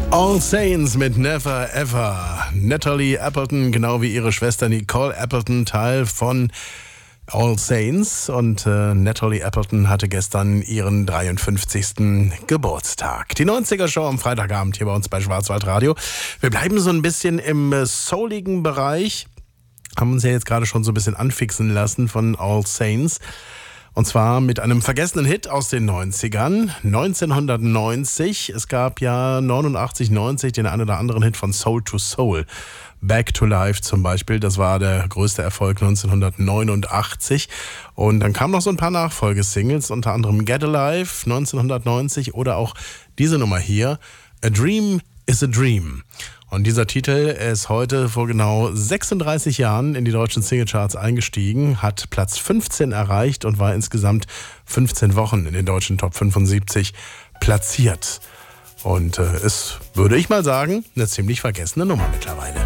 All Saints mit Never Ever. Natalie Appleton, genau wie ihre Schwester Nicole Appleton, Teil von All Saints. Und Natalie Appleton hatte gestern ihren 53. Geburtstag. Die 90er-Show am Freitagabend hier bei uns bei Schwarzwaldradio. Wir bleiben so ein bisschen im souligen Bereich. Haben uns ja jetzt gerade schon so ein bisschen anfixen lassen von All Saints. Und zwar mit einem vergessenen Hit aus den 90ern, 1990. Es gab ja 89, 90 den einen oder anderen Hit von Soul II Soul. Back to Life zum Beispiel, das war der größte Erfolg 1989. Und dann kamen noch so ein paar Nachfolgesingles, unter anderem Get Alive 1990 oder auch diese Nummer hier, A Dream is a Dream. Und dieser Titel ist heute vor genau 36 Jahren in die deutschen Singlecharts eingestiegen, hat Platz 15 erreicht und war insgesamt 15 Wochen in den deutschen Top 75 platziert. Und ist, würde ich mal sagen, eine ziemlich vergessene Nummer mittlerweile.